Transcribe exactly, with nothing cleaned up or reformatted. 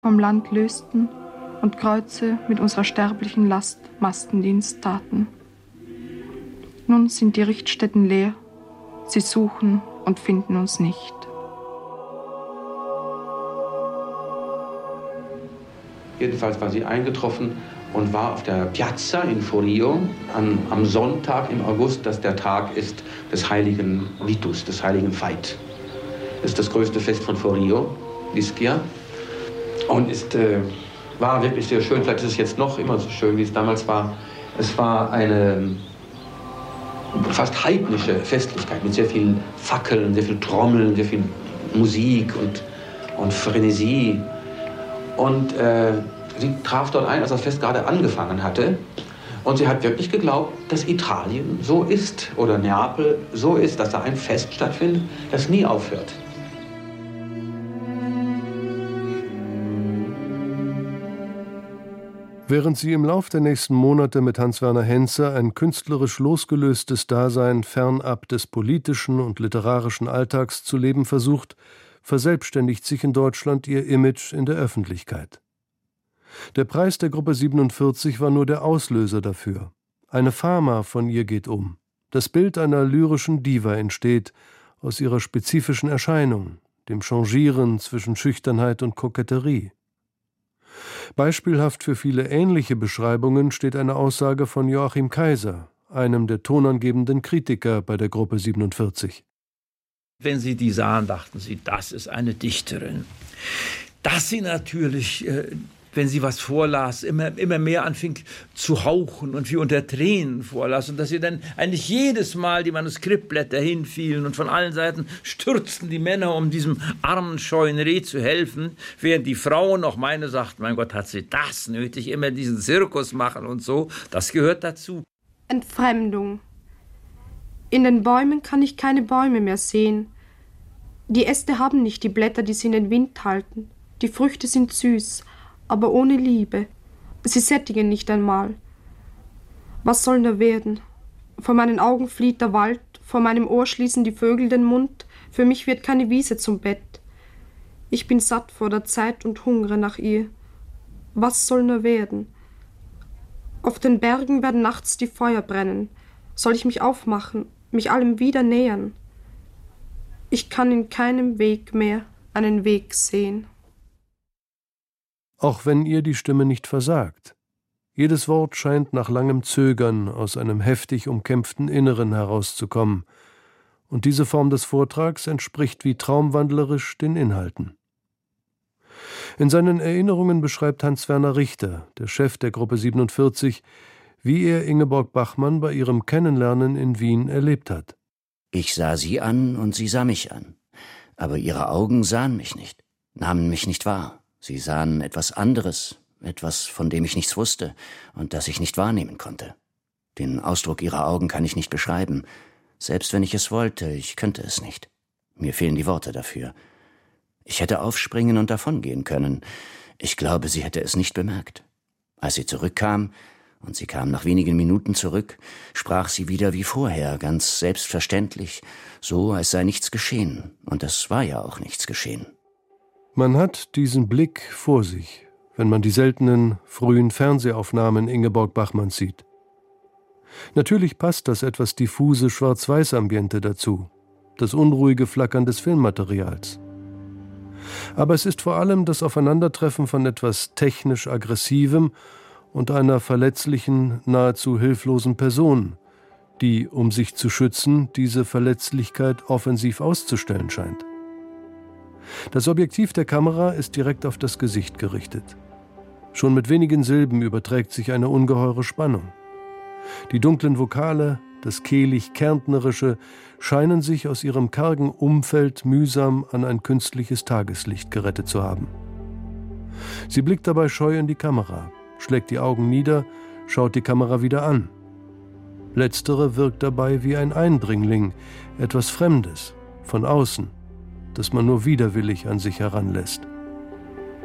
vom Land lösten und Kreuze mit unserer sterblichen Last Mastendienst taten. Nun sind die Richtstätten leer, sie suchen und finden uns nicht. Jedenfalls war sie eingetroffen und war auf der Piazza in Forio an, am Sonntag im August, das der Tag ist des heiligen Vitus, des heiligen Veit. Das ist das größte Fest von Forio, Ischia. Und ist, äh, war wirklich sehr schön, vielleicht ist es jetzt noch immer so schön, wie es damals war. Es war eine fast heidnische Festlichkeit mit sehr viel Fackeln, sehr viel Trommeln, sehr viel Musik und, und Frenesie. Und äh, sie traf dort ein, als das Fest gerade angefangen hatte. Und sie hat wirklich geglaubt, dass Italien so ist oder Neapel so ist, dass da ein Fest stattfindet, das nie aufhört. Während sie im Lauf der nächsten Monate mit Hans-Werner Henze ein künstlerisch losgelöstes Dasein fernab des politischen und literarischen Alltags zu leben versucht, verselbstständigt sich in Deutschland ihr Image in der Öffentlichkeit. Der Preis der Gruppe siebenundvierzig war nur der Auslöser dafür. Eine Fama von ihr geht um. Das Bild einer lyrischen Diva entsteht aus ihrer spezifischen Erscheinung, dem Changieren zwischen Schüchternheit und Koketterie. Beispielhaft für viele ähnliche Beschreibungen steht eine Aussage von Joachim Kaiser, einem der tonangebenden Kritiker bei der Gruppe siebenundvierzig. Wenn Sie die sahen, dachten Sie, das ist eine Dichterin. Dass sie natürlich, wenn sie was vorlas, immer, immer mehr anfing zu hauchen und wie unter Tränen vorlas. Und dass sie dann eigentlich jedes Mal die Manuskriptblätter hinfielen und von allen Seiten stürzten die Männer, um diesem armen, scheuen Reh zu helfen, während die Frauen, auch meine, sagten, mein Gott, hat sie das nötig, immer diesen Zirkus machen und so. Das gehört dazu. Entfremdung. In den Bäumen kann ich keine Bäume mehr sehen. Die Äste haben nicht die Blätter, die sie in den Wind halten. Die Früchte sind süß, aber ohne Liebe. Sie sättigen nicht einmal. Was soll nur werden? Vor meinen Augen flieht der Wald, vor meinem Ohr schließen die Vögel den Mund, für mich wird keine Wiese zum Bett. Ich bin satt vor der Zeit und hungre nach ihr. Was soll nur werden? Auf den Bergen werden nachts die Feuer brennen. Soll ich mich aufmachen, mich allem wieder nähern? Ich kann in keinem Weg mehr einen Weg sehen. Auch wenn ihr die Stimme nicht versagt. Jedes Wort scheint nach langem Zögern aus einem heftig umkämpften Inneren herauszukommen. Und diese Form des Vortrags entspricht wie traumwandlerisch den Inhalten. In seinen Erinnerungen beschreibt Hans-Werner Richter, der Chef der Gruppe siebenundvierzig, wie er Ingeborg Bachmann bei ihrem Kennenlernen in Wien erlebt hat. Ich sah sie an und sie sah mich an. Aber ihre Augen sahen mich nicht, nahmen mich nicht wahr. Sie sahen etwas anderes, etwas, von dem ich nichts wusste und das ich nicht wahrnehmen konnte. Den Ausdruck ihrer Augen kann ich nicht beschreiben. Selbst wenn ich es wollte, ich könnte es nicht. Mir fehlen die Worte dafür. Ich hätte aufspringen und davongehen können. Ich glaube, sie hätte es nicht bemerkt. Als sie zurückkam, und sie kam nach wenigen Minuten zurück, sprach sie wieder wie vorher, ganz selbstverständlich, so als sei nichts geschehen. Und es war ja auch nichts geschehen. Man hat diesen Blick vor sich, wenn man die seltenen, frühen Fernsehaufnahmen Ingeborg Bachmanns sieht. Natürlich passt das etwas diffuse Schwarz-Weiß-Ambiente dazu, das unruhige Flackern des Filmmaterials. Aber es ist vor allem das Aufeinandertreffen von etwas technisch Aggressivem und einer verletzlichen, nahezu hilflosen Person, die, um sich zu schützen, diese Verletzlichkeit offensiv auszustellen scheint. Das Objektiv der Kamera ist direkt auf das Gesicht gerichtet. Schon mit wenigen Silben überträgt sich eine ungeheure Spannung. Die dunklen Vokale, das kehlig-kärntnerische, scheinen sich aus ihrem kargen Umfeld mühsam an ein künstliches Tageslicht gerettet zu haben. Sie blickt dabei scheu in die Kamera, schlägt die Augen nieder, schaut die Kamera wieder an. Letztere wirkt dabei wie ein Eindringling, etwas Fremdes, von außen, das man nur widerwillig an sich heranlässt.